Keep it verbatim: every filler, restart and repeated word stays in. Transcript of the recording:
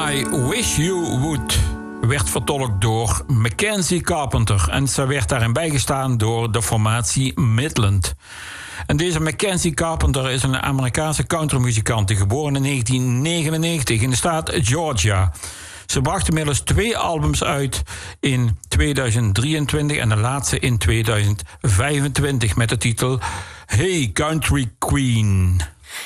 I Wish You Would werd vertolkt door Mackenzie Carpenter. En ze werd daarin bijgestaan door de formatie Midland. En deze Mackenzie Carpenter is een Amerikaanse countrymuzikant, geboren in negentien negenennegentig in de staat Georgia. Ze bracht inmiddels twee albums uit in tweeduizend drieëntwintig en de laatste in tweeduizend vijfentwintig met de titel Hey Country Queen.